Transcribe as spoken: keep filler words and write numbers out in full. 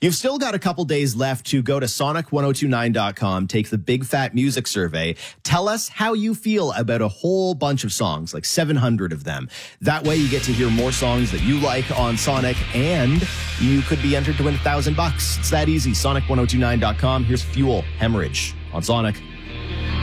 You've still got a couple days left to go to sonic one oh two nine dot com, take the Big Fat Music Survey. Tell us how you feel about a whole bunch of songs, like seven hundred of them. That way you get to hear more songs that you like on Sonic, and you could be entered to win a thousand bucks. It's that easy. sonic one oh two nine dot com. Here's Fuel, Hemorrhage on Sonic.